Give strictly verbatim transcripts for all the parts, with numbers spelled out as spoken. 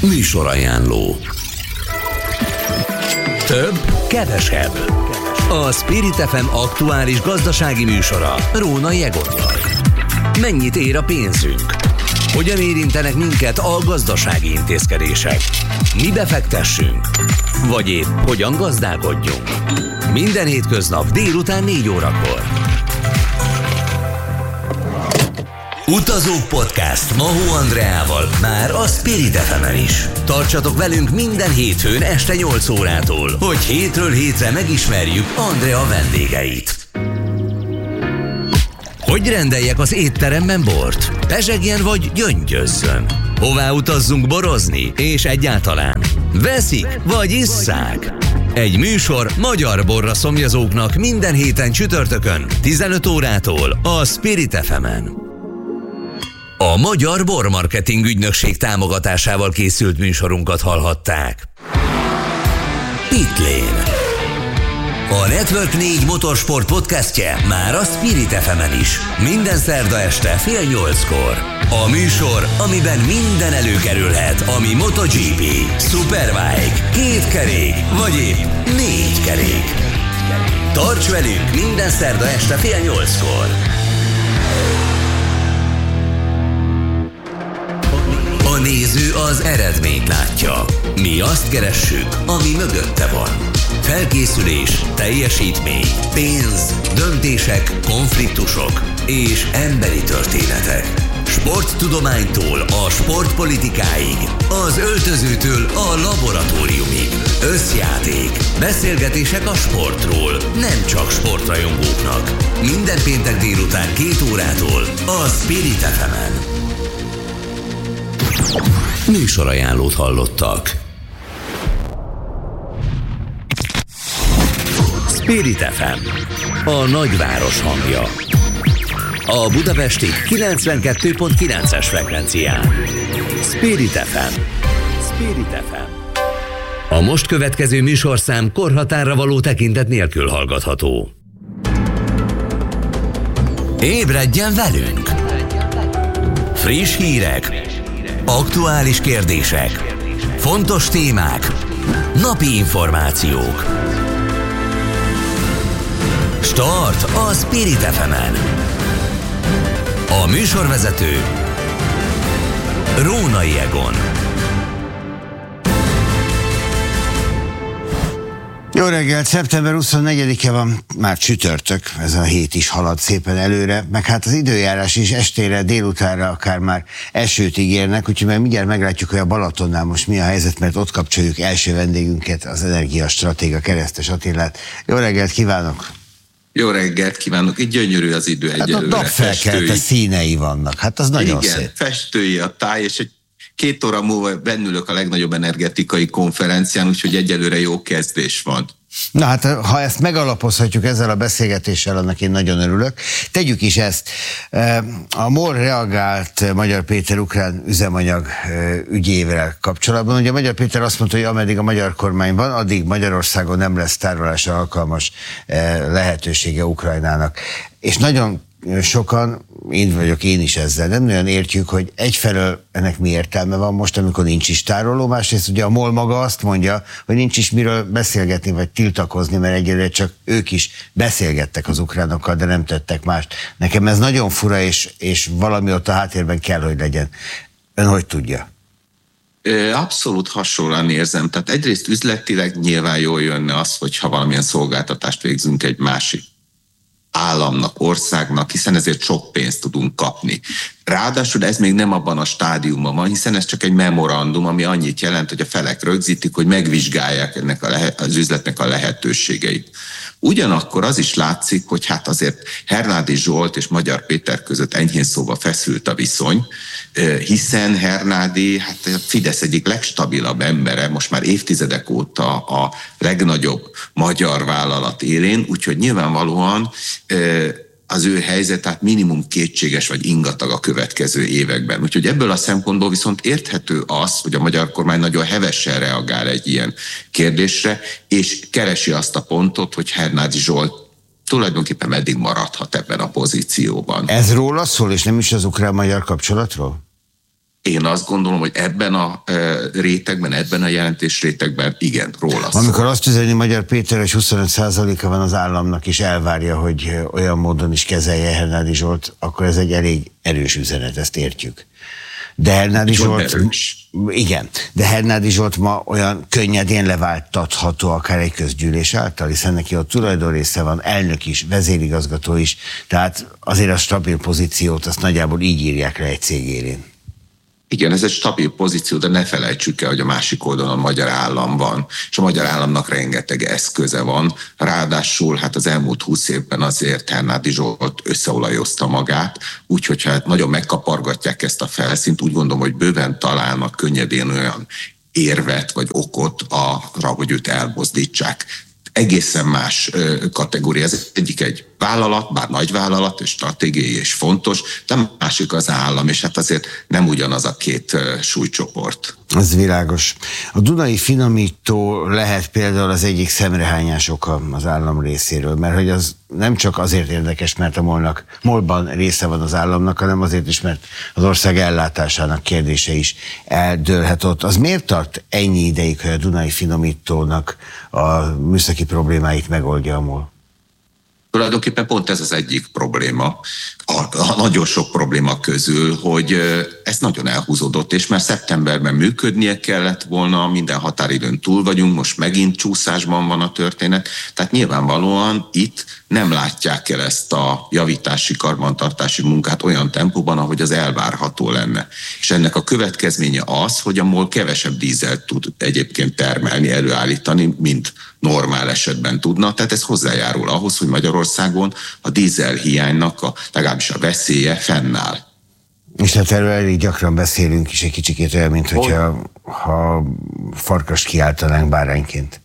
Műsorajánló. Több, kevesebb. A Spirit ef em aktuális gazdasági műsora Rónai Egonnal. Mennyit ér a pénzünk? Hogyan érintenek minket a gazdasági intézkedések? Mi befektessünk? Vagy épp hogyan gazdálkodjunk? Minden hétköznap délután négy órakor. Utazók Podcast Mahó Andreával már a Spirit ef emen is. Tartsatok velünk minden hétfőn este nyolc órától, hogy hétről hétre megismerjük Andrea vendégeit. Hogy rendeljek az étteremben bort? Pezsegjen vagy gyöngyözzön? Hová utazzunk borozni? És egyáltalán veszik vagy isszák? Egy műsor magyar borra szomjazóknak minden héten csütörtökön tizenöt órától a Spirit ef emen. A Magyar Bormarketing Ügynökség támogatásával készült műsorunkat hallhatták. Pitlane. A Network négy motorsport podcastje már a Spirit ef emen is. Minden szerda este fél nyolckor. A műsor, amiben minden előkerülhet, ami MotoGP, Superbike, két kerék, vagy épp négy kerék. Tarts velünk minden szerda este fél nyolckor. A néző az eredményt látja. Mi azt keressük, ami mögötte van. Felkészülés, teljesítmény, pénz, döntések, konfliktusok és emberi történetek. Sporttudománytól a sportpolitikáig, az öltözőtől a laboratóriumig. Összjáték, beszélgetések a sportról, nem csak sportrajongóknak. Minden péntek délután két órától a Spirit ef emen. Műsorajánlót hallottak. Spirit ef em, a nagyváros hangja. A budapesti kilencvenkettő pont kilences frekvencián. Spirit ef em. Spirit ef em. A most következő műsorszám korhatárra való tekintet nélkül hallgatható. Ébredjen velünk! Friss hírek, aktuális kérdések, fontos témák, napi információk. Start a Spirit ef emen. A műsorvezető Rónai Egon. Jó reggelt, szeptember huszonnegyedike van, már csütörtök, ez a hét is halad szépen előre, meg hát az időjárás is estére, délutánra akár már esőt ígérnek, úgyhogy már mindjárt meglátjuk, hogy a Balatonnál most mi a helyzet, mert ott kapcsoljuk első vendégünket, az energiastratéga Keresztes Attilát. Jó reggelt kívánok! Jó reggelt kívánok! Itt gyönyörű az idő egyelőre. Hát a napfelkelte színei vannak, hát az nagyon igen, szép. Igen, festői a táj, és egy két óra múlva bennülök a legnagyobb energetikai konferencián, úgyhogy egyelőre jó kezdés van. Na hát, ha ezt megalapozhatjuk ezzel a beszélgetéssel, annak én nagyon örülök. Tegyük is ezt. A MOL reagált Magyar Péter ukrán üzemanyag ügyével kapcsolatban. Ugye Magyar Péter azt mondta, hogy ameddig a magyar kormány van, addig Magyarországon nem lesz tárolásra alkalmas lehetősége Ukrajnának. És nagyon sokan, én vagyok én is ezzel, nem nagyon értjük, hogy egyfelől ennek mi értelme van most, amikor nincs is tároló, másrészt ugye a MOL maga azt mondja, hogy nincs is miről beszélgetni, vagy tiltakozni, mert egyelőre csak ők is beszélgettek az ukránokkal, de nem tettek mást. Nekem ez nagyon fura, és, és valami ott a háttérben kell, hogy legyen. Ön hogy tudja? Abszolút hasonlóan érzem. Tehát egyrészt üzletileg nyilván jól jönne az, hogyha valamilyen szolgáltatást végzünk egy másik államnak, országnak, hiszen ezért sok pénzt tudunk kapni. Ráadásul ez még nem abban a stádiumban van, hiszen ez csak egy memorandum, ami annyit jelent, hogy a felek rögzítik, hogy megvizsgálják ennek a lehet, az üzletnek a lehetőségeit. Ugyanakkor az is látszik, hogy hát azért Hernádi Zsolt és Magyar Péter között enyhén szóval feszült a viszony, hiszen Hernádi hát a Fidesz egyik legstabilabb embere, most már évtizedek óta a legnagyobb magyar vállalat élén, úgyhogy nyilvánvalóan az ő helyzet, tehát minimum kétséges vagy ingatag a következő években. Úgyhogy ebből a szempontból viszont érthető az, hogy a magyar kormány nagyon hevesen reagál egy ilyen kérdésre, és keresi azt a pontot, hogy Hernádi Zsolt tulajdonképpen meddig maradhat ebben a pozícióban. Ez róla szól, és nem is az ukrán-magyar kapcsolatról? Én azt gondolom, hogy ebben a rétegben, ebben a jelentés rétegben igen, róla szól. Amikor azt üzeni Magyar Péter, hogy huszonöt százaléka van az államnak, és elvárja, hogy olyan módon is kezelje Hernádi Zsolt, akkor ez egy elég erős üzenet, ezt értjük. De Hernádi Zsolt, igen, de Hernádi Zsolt ma olyan könnyedén leváltatható akár egy közgyűlés által, hiszen neki ott tulajdonrésze van, elnök is, vezérigazgató is, tehát azért a stabil pozíciót azt nagyjából így írják le egy cég élén. Igen, ez egy stabil pozíció, de ne felejtsük el, hogy a másik oldalon a magyar állam van, és a magyar államnak rengeteg eszköze van. Ráadásul hát az elmúlt húsz évben azért Hernádi Zsolt összeolajozta magát, úgyhogy hát nagyon megkapargatják ezt a felszínt, úgy gondolom, hogy bőven találnak könnyedén olyan érvet vagy okot arra, hogy őt elmozdítsák. Egészen más kategória. Ez egyik egy vállalat, bár nagy vállalat, és stratégiai és fontos, de másik az állam, és hát azért nem ugyanaz a két súlycsoport. Ez világos. A Dunai finomító lehet például az egyik szemrehányás oka az állam részéről, mert hogy az nem csak azért érdekes, mert a MOL-nak, MOL-ban része van az államnak, hanem azért is, mert az ország ellátásának kérdése is eldőlhet ott. Az miért tart ennyi ideig, hogy a Dunai finomítónak a műszaki problémáit megoldja a MOL? Tulajdonképpen pont ez az egyik probléma, a, a nagyon sok probléma közül, hogy ez nagyon elhúzódott, és már szeptemberben működnie kellett volna, minden határidőn túl vagyunk, most megint csúszásban van a történet, tehát nyilvánvalóan itt nem látják el ezt a javítási, karbantartási munkát olyan tempóban, ahogy az elvárható lenne. És ennek a következménye az, hogy a MOL kevesebb dízelt tud egyébként termelni, előállítani, mint normál esetben tudna. Tehát ez hozzájárul ahhoz, hogy Magyarországon a dízel hiánynak a, legalábbis a veszélye fennáll. És hát erről elég gyakran beszélünk is egy kicsikét olyan, mint hogyha ha farkast kiáltanánk bárányként.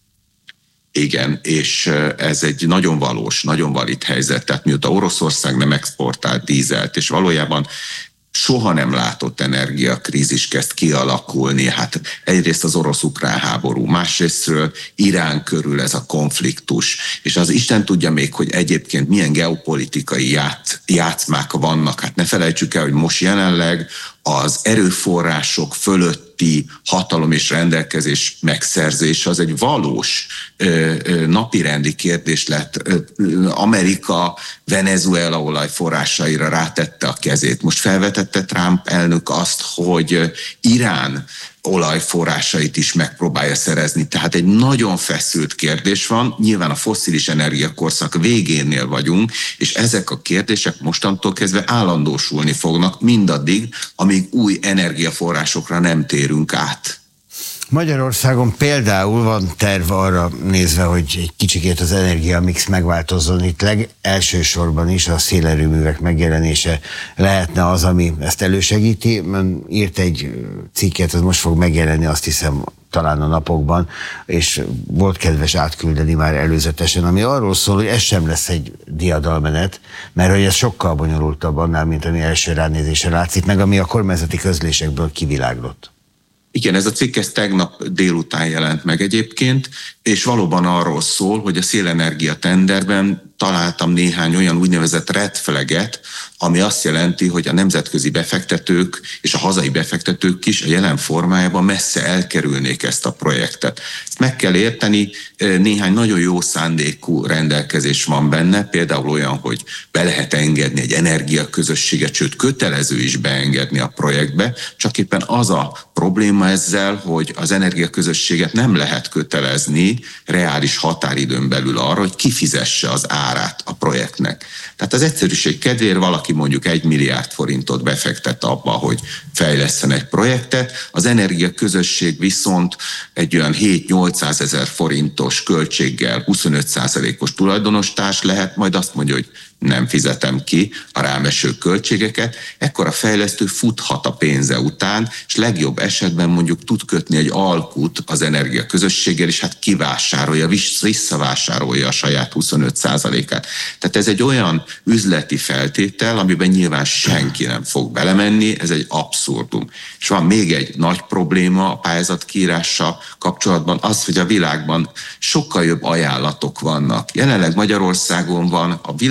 Igen, és ez egy nagyon valós, nagyon valid helyzet. Tehát mióta Oroszország nem exportált dízelt, és valójában soha nem látott energiakrízis kezd kialakulni. Hát egyrészt az orosz-ukrán háború, másrésztről Irán körül ez a konfliktus. És az Isten tudja még, hogy egyébként milyen geopolitikai ját, játszmák vannak. Hát ne felejtsük el, hogy most jelenleg az erőforrások fölötti hatalom és rendelkezés megszerzés az egy valós ö, ö, napirendi kérdés lett. Ö, Amerika Venezuela olajforrásaira rátette a kezét. Most felvetette Trump elnök azt, hogy Irán olajforrásait is megpróbálja szerezni. Tehát egy nagyon feszült kérdés van. Nyilván a fosszilis energiakorszak végénél vagyunk, és ezek a kérdések mostantól kezdve állandósulni fognak mindaddig, amíg új energiaforrásokra nem térünk át. Magyarországon például van terv arra nézve, hogy egy kicsikét az energiamix megváltozzon. Itt legelsősorban is a szélerőművek megjelenése lehetne az, ami ezt elősegíti. Írt egy cikket, ez most fog megjelenni, azt hiszem, talán a napokban, és volt kedves átküldeni már előzetesen, ami arról szól, hogy ez sem lesz egy diadalmenet, mert hogy ez sokkal bonyolultabb annál, mint ami első ránézésre látszik, meg ami a kormányzati közlésekből kiviláglott. Igen, ez a cikk ez tegnap délután jelent meg egyébként, és valóban arról szól, hogy a szélenergia tenderben találtam néhány olyan úgynevezett red flaget, ami azt jelenti, hogy a nemzetközi befektetők és a hazai befektetők is a jelen formájában messze elkerülnék ezt a projektet. Ezt meg kell érteni, néhány nagyon jó szándékú rendelkezés van benne, például olyan, hogy be lehet engedni egy energiaközösséget, sőt kötelező is beengedni a projektbe, csak éppen az a probléma ezzel, hogy az energiaközösséget nem lehet kötelezni reális határidőn belül arra, hogy kifizesse az árát a projektnek. Tehát az egyszerűség kedvéért valaki mondjuk egy milliárd forintot befektet abba, hogy fejleszten egy projektet, az energiaközösség viszont egy olyan hét-nyolcszázezer forintos költséggel huszonöt százalékos tulajdonostárs lehet, majd azt mondja, hogy nem fizetem ki a rámeső költségeket, ekkor a fejlesztő futhat a pénze után, és legjobb esetben mondjuk tud kötni egy alkut az energiaközösséggel, és hát kivásárolja, visszavásárolja a saját huszonöt százalékát. Tehát ez egy olyan üzleti feltétel, amiben nyilván senki nem fog belemenni, ez egy abszurdum. És van még egy nagy probléma a pályázat kiírással kapcsolatban, az, hogy a világban sokkal jobb ajánlatok vannak. Jelenleg Magyarországon van a világ legmagasabb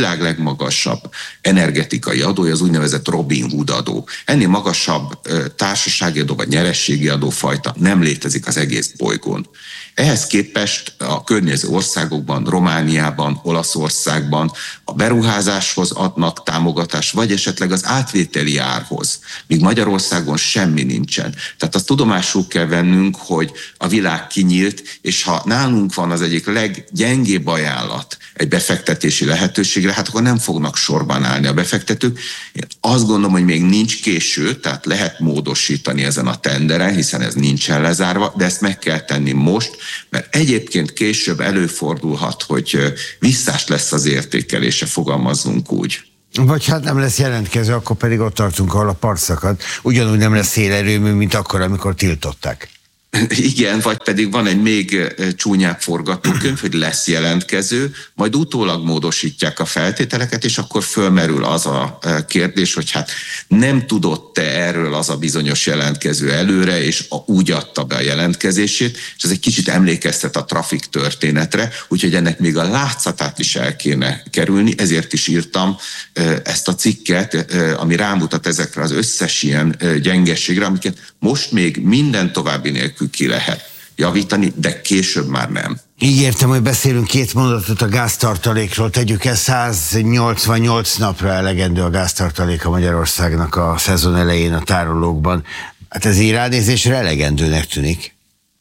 legmagasabb energetikai adója az úgynevezett Robin Hood adó. Ennél magasabb társasági adó vagy nyerességi adófajta nem létezik az egész bolygón. Ehhez képest a környező országokban, Romániában, Olaszországban a beruházáshoz adnak támogatást, vagy esetleg az átvételi árhoz, míg Magyarországon semmi nincsen. Tehát azt tudomásul kell vennünk, hogy a világ kinyílt, és ha nálunk van az egyik leggyengébb ajánlat egy befektetési lehetőségre, hát akkor nem fognak sorban állni a befektetők. Én azt gondolom, hogy még nincs késő, tehát lehet módosítani ezen a tenderen, hiszen ez nincsen lezárva, de ezt meg kell tenni most, mert egyébként később előfordulhat, hogy visszás lesz az értékelése, fogalmazzunk úgy. Vagy hát nem lesz jelentkező, akkor pedig ott tartunk, ahol a part szakad. Ugyanúgy nem lesz szélerőmű, mint akkor, amikor tiltották. Igen, vagy pedig van egy még csúnyább forgatókönyv, hogy lesz jelentkező, majd utólag módosítják a feltételeket, és akkor fölmerül az a kérdés, hogy hát nem tudott-e erről az a bizonyos jelentkező előre, és úgy adta be a jelentkezését, és ez egy kicsit emlékeztet a trafik történetre, úgyhogy ennek még a látszatát is el kéne kerülni, ezért is írtam ezt a cikket, ami rámutat ezekre az összes ilyen gyengeségre, amiket most még minden további nélkül ki lehet javítani, de később már nem. Így értem, hogy beszélünk két mondatot a gáztartalékról. Tegyük el, száznyolcvannyolc napra elegendő a gáztartalék a Magyarországnak a szezon elején a tárolókban. Hát ez így ránézésre elegendőnek tűnik.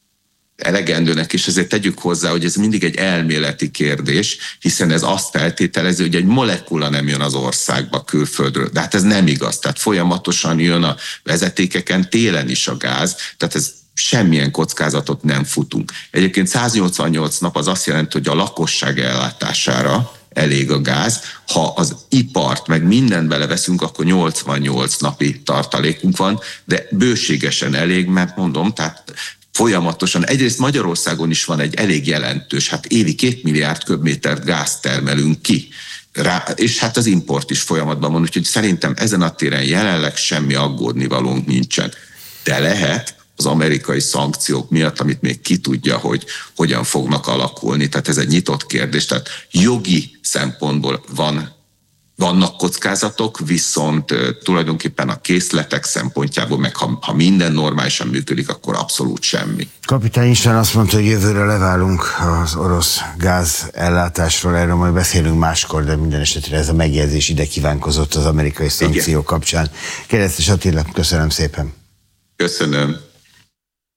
Elegendőnek, és ezért tegyük hozzá, hogy ez mindig egy elméleti kérdés, hiszen ez azt feltételező, hogy egy molekula nem jön az országba külföldről. De hát ez nem igaz. Tehát folyamatosan jön a vezetékeken télen is a gáz, tehát ez semmilyen kockázatot nem futunk. Egyébként száznyolcvannyolc nap az azt jelenti, hogy a lakosság ellátására elég a gáz. Ha az ipart meg mindent beleveszünk, akkor nyolcvannyolc napi tartalékunk van, de bőségesen elég, mert mondom, tehát folyamatosan, egyrészt Magyarországon is van egy elég jelentős, hát évi két milliárd köbmétert gázt termelünk ki. Rá, és hát az import is folyamatban van, úgyhogy szerintem ezen a téren jelenleg semmi aggódnivalónk nincsen. De lehet az amerikai szankciók miatt, amit még ki tudja, hogy hogyan fognak alakulni. Tehát ez egy nyitott kérdés. Tehát jogi szempontból van, vannak kockázatok, viszont uh, tulajdonképpen a készletek szempontjából, meg ha, ha minden normálisan működik, akkor abszolút semmi. Kapitány István azt mondta, hogy jövőre leválunk az orosz gáz ellátásról, erről majd beszélünk máskor, de minden esetre ez a megjegyzés ide kívánkozott az amerikai szankció kapcsán. Keresztes Attila, köszönöm szépen. Köszönöm.